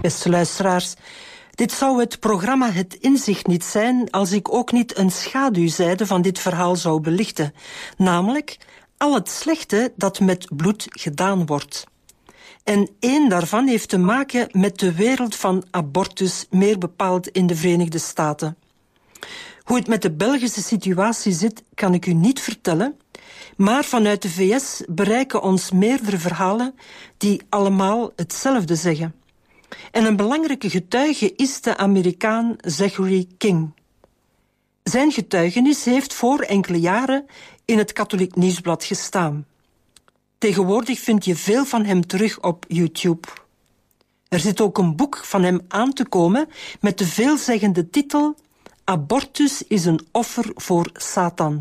Beste luisteraars, dit zou het programma Het Inzicht niet zijn als ik ook niet een schaduwzijde van dit verhaal zou belichten. Namelijk al het slechte dat met bloed gedaan wordt. En één daarvan heeft te maken met de wereld van abortus, meer bepaald in de Verenigde Staten. Hoe het met de Belgische situatie zit, kan ik u niet vertellen, maar vanuit de VS bereiken ons meerdere verhalen die allemaal hetzelfde zeggen. En een belangrijke getuige is de Amerikaan Zachary King. Zijn getuigenis heeft voor enkele jaren in het Katholiek Nieuwsblad gestaan. Tegenwoordig vind je veel van hem terug op YouTube. Er zit ook een boek van hem aan te komen met de veelzeggende titel Abortus is een offer voor Satan.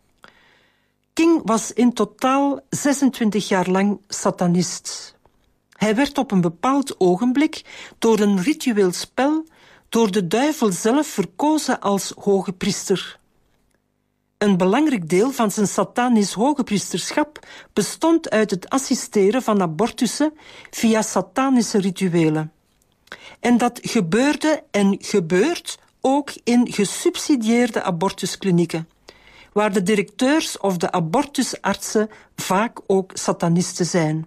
King was in totaal 26 jaar lang satanist. Hij werd op een bepaald ogenblik door een ritueel spel door de duivel zelf verkozen als hoge priester. Een belangrijk deel van zijn satanisch hogepriesterschap bestond uit het assisteren van abortussen via satanische rituelen. En dat gebeurde en gebeurt ook in gesubsidieerde abortusklinieken, waar de directeurs of de abortusartsen vaak ook satanisten zijn.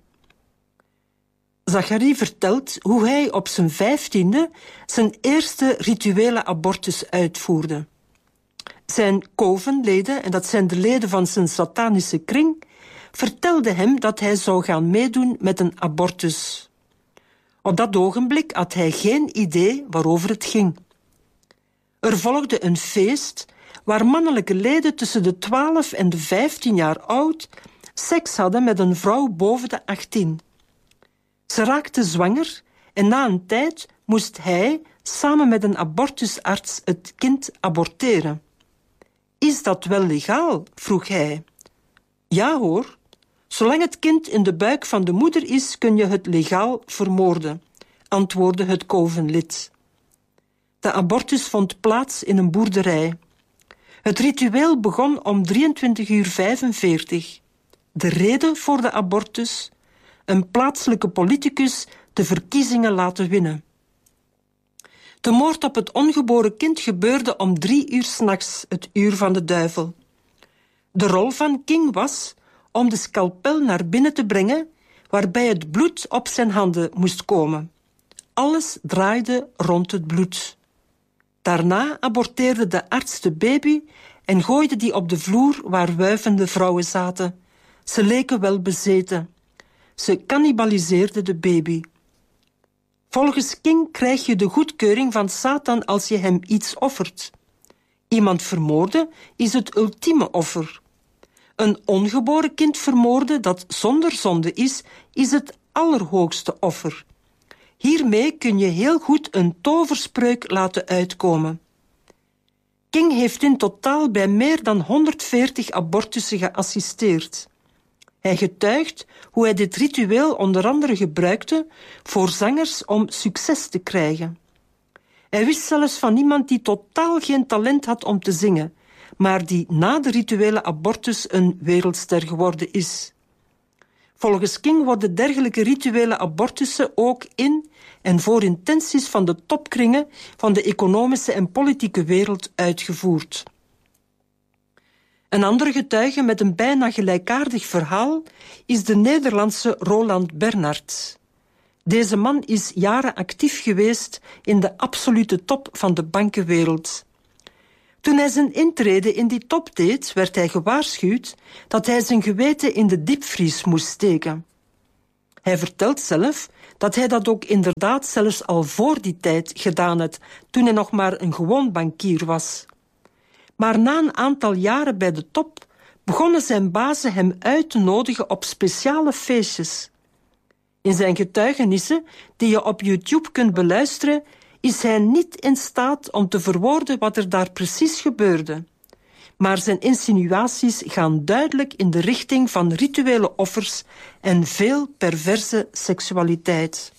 Zachary vertelt hoe hij op zijn 15e zijn eerste rituele abortus uitvoerde. Zijn covenleden, en dat zijn de leden van zijn satanische kring, vertelden hem dat hij zou gaan meedoen met een abortus. Op dat ogenblik had hij geen idee waarover het ging. Er volgde een feest waar mannelijke leden tussen de 12 en de 15 jaar oud seks hadden met een vrouw boven de 18. Ze raakte zwanger en na een tijd moest hij samen met een abortusarts het kind aborteren. Is dat wel legaal? Vroeg hij. Ja hoor, zolang het kind in de buik van de moeder is, kun je het legaal vermoorden, antwoordde het covenlid. De abortus vond plaats in een boerderij. Het ritueel begon om 23:45. De reden voor de abortus? Een plaatselijke politicus de verkiezingen laten winnen. De moord op het ongeboren kind gebeurde om 3 uur 's nachts, het uur van de duivel. De rol van King was om de scalpel naar binnen te brengen, waarbij het bloed op zijn handen moest komen. Alles draaide rond het bloed. Daarna aborteerde de arts de baby en gooide die op de vloer waar wuivende vrouwen zaten. Ze leken wel bezeten. Ze cannibaliseerde de baby. Volgens King krijg je de goedkeuring van Satan als je hem iets offert. Iemand vermoorden is het ultieme offer. Een ongeboren kind vermoorden dat zonder zonde is het allerhoogste offer. Hiermee kun je heel goed een toverspreuk laten uitkomen. King heeft in totaal bij meer dan 140 abortussen geassisteerd. Hij getuigt hoe hij dit ritueel onder andere gebruikte voor zangers om succes te krijgen. Hij wist zelfs van iemand die totaal geen talent had om te zingen, maar die na de rituele abortus een wereldster geworden is. Volgens King worden dergelijke rituele abortussen ook in en voor intenties van de topkringen van de economische en politieke wereld uitgevoerd. Een andere getuige met een bijna gelijkaardig verhaal is de Nederlandse Roland Bernhard. Deze man is jaren actief geweest in de absolute top van de bankenwereld. Toen hij zijn intrede in die top deed, werd hij gewaarschuwd dat hij zijn geweten in de diepvries moest steken. Hij vertelt zelf dat hij dat ook inderdaad zelfs al voor die tijd gedaan had, toen hij nog maar een gewoon bankier was. Maar na een aantal jaren bij de top begonnen zijn bazen hem uit te nodigen op speciale feestjes. In zijn getuigenissen, die je op YouTube kunt beluisteren, is hij niet in staat om te verwoorden wat er daar precies gebeurde. Maar zijn insinuaties gaan duidelijk in de richting van rituele offers en veel perverse seksualiteit.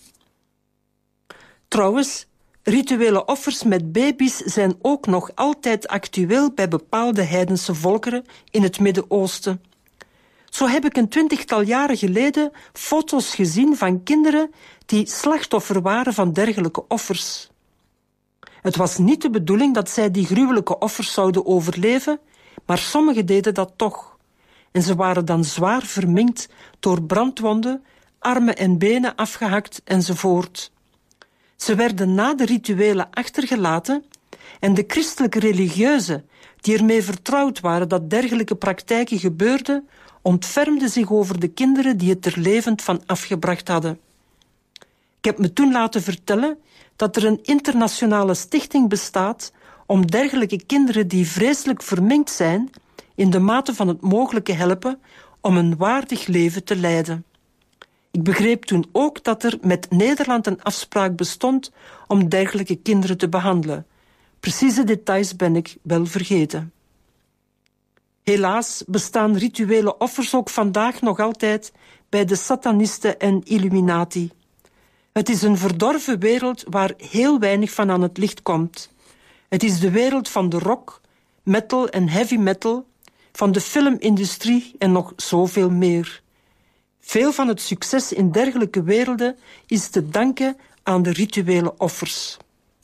Trouwens, rituele offers met baby's zijn ook nog altijd actueel bij bepaalde heidense volkeren in het Midden-Oosten. Zo heb ik een 20-tal jaren geleden foto's gezien van kinderen die slachtoffer waren van dergelijke offers. Het was niet de bedoeling dat zij die gruwelijke offers zouden overleven, maar sommigen deden dat toch. En ze waren dan zwaar verminkt door brandwonden, armen en benen afgehakt enzovoort. Ze werden na de rituelen achtergelaten en de christelijke religieuzen, die ermee vertrouwd waren dat dergelijke praktijken gebeurden, ontfermden zich over de kinderen die het er levend van afgebracht hadden. Ik heb me toen laten vertellen dat er een internationale stichting bestaat om dergelijke kinderen die vreselijk verminkt zijn, in de mate van het mogelijke helpen om een waardig leven te leiden. Ik begreep toen ook dat er met Nederland een afspraak bestond om dergelijke kinderen te behandelen. Precieze details ben ik wel vergeten. Helaas bestaan rituele offers ook vandaag nog altijd bij de satanisten en Illuminati. Het is een verdorven wereld waar heel weinig van aan het licht komt. Het is de wereld van de rock, metal en heavy metal, van de filmindustrie en nog zoveel meer. Veel van het succes in dergelijke werelden is te danken aan de rituele offers.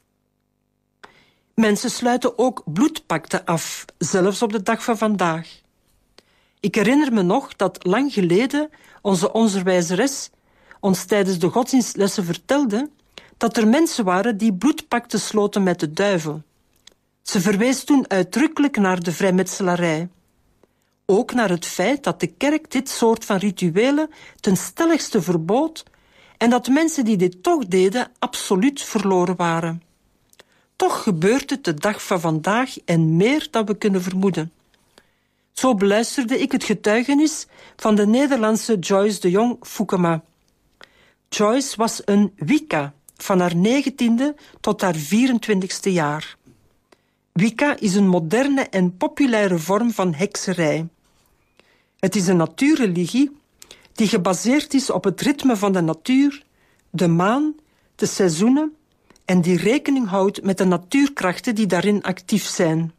Mensen sluiten ook bloedpakten af, zelfs op de dag van vandaag. Ik herinner me nog dat lang geleden onze onderwijzeres ons tijdens de godsdienstlessen vertelde dat er mensen waren die bloedpakten sloten met de duivel. Ze verwees toen uitdrukkelijk naar de vrijmetselarij. Ook naar het feit dat de kerk dit soort van rituelen ten stelligste verbood en dat mensen die dit toch deden absoluut verloren waren. Toch gebeurt het de dag van vandaag en meer dan we kunnen vermoeden. Zo beluisterde ik het getuigenis van de Nederlandse Joyce de Jong Foukema. Joyce was een Wicca van haar 19e tot haar 24e jaar. Wicca is een moderne en populaire vorm van hekserij. Het is een natuurreligie die gebaseerd is op het ritme van de natuur, de maan, de seizoenen en die rekening houdt met de natuurkrachten die daarin actief zijn.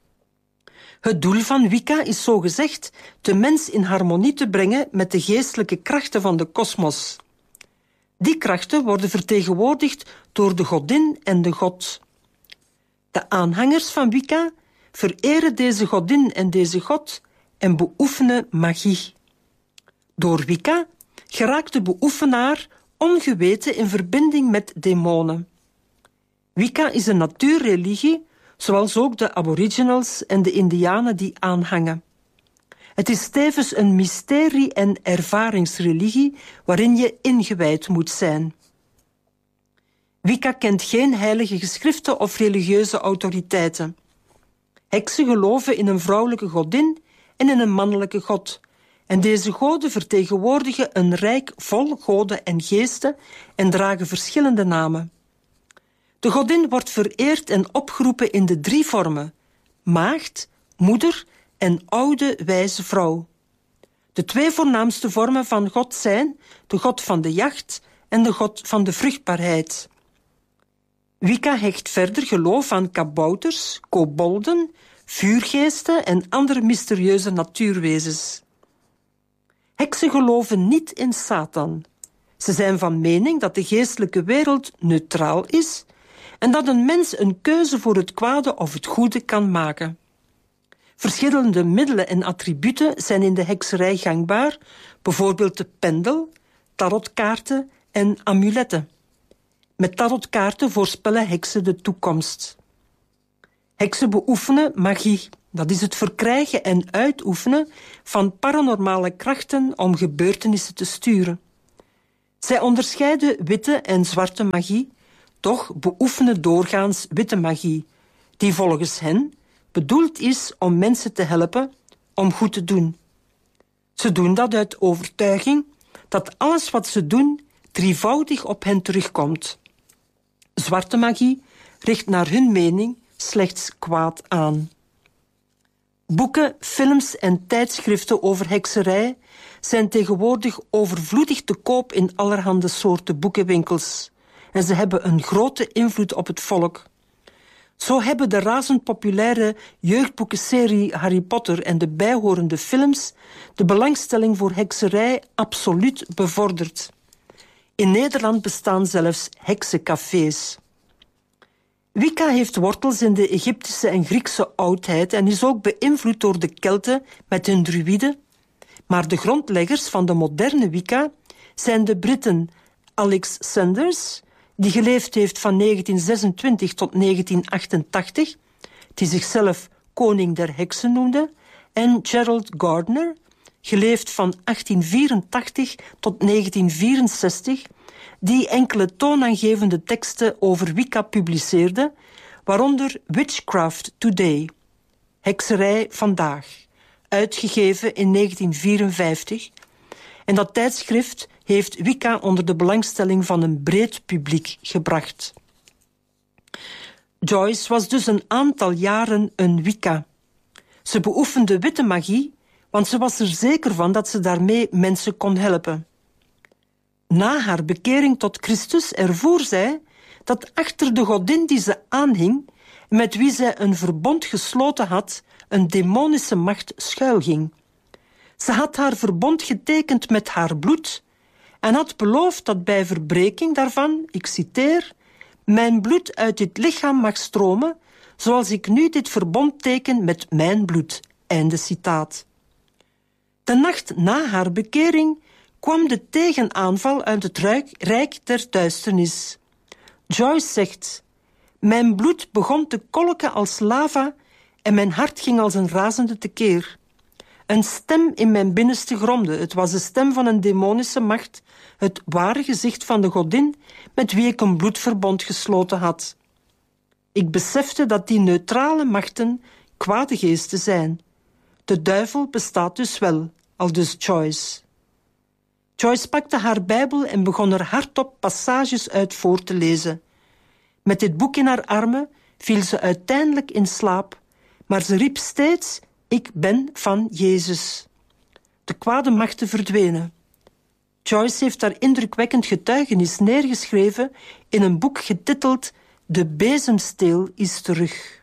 Het doel van Wicca is zogezegd de mens in harmonie te brengen met de geestelijke krachten van de kosmos. Die krachten worden vertegenwoordigd door de godin en de god. De aanhangers van Wicca vereren deze godin en deze god en beoefenen magie. Door Wicca geraakt de beoefenaar ongeweten in verbinding met demonen. Wicca is een natuurreligie, zoals ook de aboriginals en de indianen die aanhangen. Het is tevens een mysterie- en ervaringsreligie waarin je ingewijd moet zijn. Wicca kent geen heilige geschriften of religieuze autoriteiten. Heksen geloven in een vrouwelijke godin en in een mannelijke god. En deze goden vertegenwoordigen een rijk vol goden en geesten en dragen verschillende namen. De godin wordt vereerd en opgeroepen in de 3 vormen: maagd, moeder en oude wijze vrouw. De 2 voornaamste vormen van God zijn de god van de jacht en de god van de vruchtbaarheid. Wicca hecht verder geloof aan kabouters, kobolden, vuurgeesten en andere mysterieuze natuurwezens. Heksen geloven niet in Satan. Ze zijn van mening dat de geestelijke wereld neutraal is en dat een mens een keuze voor het kwade of het goede kan maken. Verschillende middelen en attributen zijn in de hekserij gangbaar, bijvoorbeeld de pendel, tarotkaarten en amuletten. Met tarotkaarten voorspellen heksen de toekomst. Heksen beoefenen magie. Dat is het verkrijgen en uitoefenen van paranormale krachten om gebeurtenissen te sturen. Zij onderscheiden witte en zwarte magie, toch beoefenen doorgaans witte magie, die volgens hen bedoeld is om mensen te helpen om goed te doen. Ze doen dat uit overtuiging dat alles wat ze doen drievoudig op hen terugkomt. Zwarte magie richt naar hun mening slechts kwaad aan. Boeken, films en tijdschriften over hekserij zijn tegenwoordig overvloedig te koop in allerhande soorten boekenwinkels. En ze hebben een grote invloed op het volk. Zo hebben de razend populaire jeugdboekenserie Harry Potter en de bijhorende films de belangstelling voor hekserij absoluut bevorderd. In Nederland bestaan zelfs heksencafés. Wicca heeft wortels in de Egyptische en Griekse oudheid en is ook beïnvloed door de Kelten met hun druïden. Maar de grondleggers van de moderne Wicca zijn de Britten Alex Sanders, die geleefd heeft van 1926 tot 1988, die zichzelf koning der heksen noemde, en Gerald Gardner, geleefd van 1884 tot 1964, die enkele toonaangevende teksten over Wicca publiceerde, waaronder Witchcraft Today, Hekserij vandaag, uitgegeven in 1954. En dat tijdschrift heeft Wicca onder de belangstelling van een breed publiek gebracht. Joyce was dus een aantal jaren een Wicca. Ze beoefende witte magie, want ze was er zeker van dat ze daarmee mensen kon helpen. Na haar bekering tot Christus ervoer zij dat achter de godin die ze aanhing, met wie zij een verbond gesloten had, een demonische macht schuilging. Ze had haar verbond getekend met haar bloed en had beloofd dat bij verbreking daarvan, ik citeer, mijn bloed uit dit lichaam mag stromen, zoals ik nu dit verbond teken met mijn bloed. Einde citaat. De nacht na haar bekering kwam de tegenaanval uit het rijk der duisternis. Joyce zegt: mijn bloed begon te kolken als lava en mijn hart ging als een razende tekeer. Een stem in mijn binnenste gromde. Het was de stem van een demonische macht, het ware gezicht van de godin met wie ik een bloedverbond gesloten had. Ik besefte dat die neutrale machten kwade geesten zijn. De duivel bestaat dus wel, aldus Joyce. Joyce pakte haar Bijbel en begon er hardop passages uit voor te lezen. Met dit boek in haar armen viel ze uiteindelijk in slaap, maar ze riep steeds: ik ben van Jezus. De kwade machten verdwenen. Joyce heeft haar indrukwekkend getuigenis neergeschreven in een boek getiteld De bezemsteel is terug.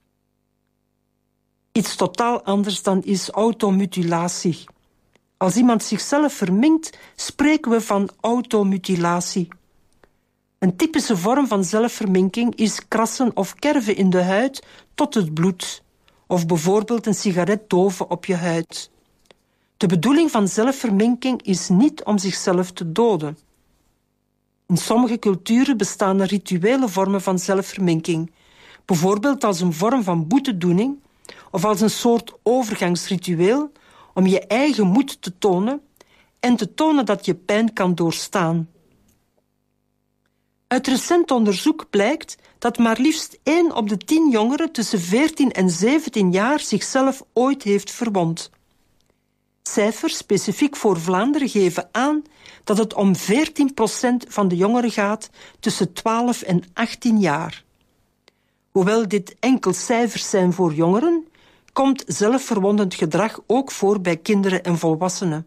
Iets totaal anders dan is automutilatie. Als iemand zichzelf verminkt, spreken we van automutilatie. Een typische vorm van zelfverminking is krassen of kerven in de huid tot het bloed, of bijvoorbeeld een sigaret doven op je huid. De bedoeling van zelfverminking is niet om zichzelf te doden. In sommige culturen bestaan er rituele vormen van zelfverminking, bijvoorbeeld als een vorm van boetedoening of als een soort overgangsritueel om je eigen moed te tonen en te tonen dat je pijn kan doorstaan. Uit recent onderzoek blijkt dat maar liefst 1 op de 10 jongeren tussen 14 en 17 jaar zichzelf ooit heeft verwond. Cijfers specifiek voor Vlaanderen geven aan dat het om 14% van de jongeren gaat tussen 12 en 18 jaar. Hoewel dit enkel cijfers zijn voor jongeren, komt zelfverwondend gedrag ook voor bij kinderen en volwassenen.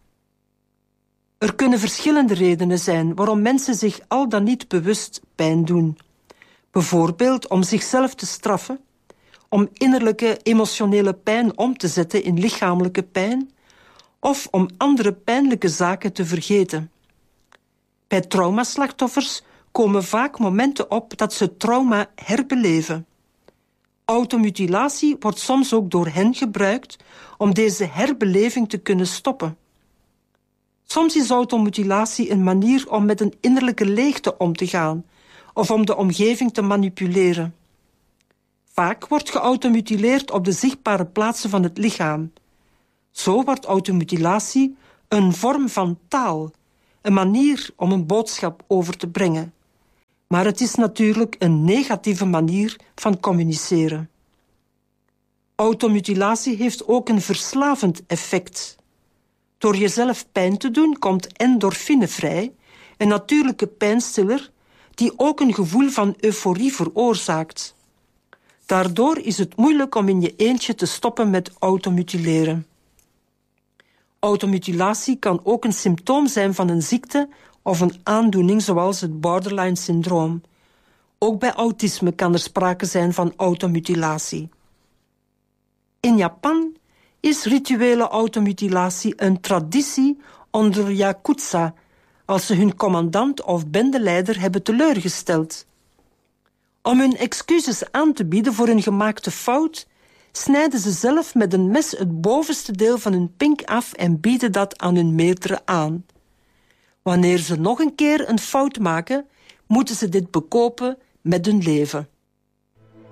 Er kunnen verschillende redenen zijn waarom mensen zich al dan niet bewust pijn doen. Bijvoorbeeld om zichzelf te straffen, om innerlijke emotionele pijn om te zetten in lichamelijke pijn, of om andere pijnlijke zaken te vergeten. Bij traumaslachtoffers komen vaak momenten op dat ze trauma herbeleven. Automutilatie wordt soms ook door hen gebruikt om deze herbeleving te kunnen stoppen. Soms is automutilatie een manier om met een innerlijke leegte om te gaan of om de omgeving te manipuleren. Vaak wordt geautomutileerd op de zichtbare plaatsen van het lichaam. Zo wordt automutilatie een vorm van taal, een manier om een boodschap over te brengen. Maar het is natuurlijk een negatieve manier van communiceren. Automutilatie heeft ook een verslavend effect. Door jezelf pijn te doen komt endorfine vrij, een natuurlijke pijnstiller die ook een gevoel van euforie veroorzaakt. Daardoor is het moeilijk om in je eentje te stoppen met automutileren. Automutilatie kan ook een symptoom zijn van een ziekte of een aandoening zoals het borderline-syndroom. Ook bij autisme kan er sprake zijn van automutilatie. In Japan is rituele automutilatie een traditie onder yakuza, als ze hun commandant of bendeleider hebben teleurgesteld. Om hun excuses aan te bieden voor hun gemaakte fout, snijden ze zelf met een mes het bovenste deel van hun pink af en bieden dat aan hun meerdere aan. Wanneer ze nog een keer een fout maken, moeten ze dit bekopen met hun leven.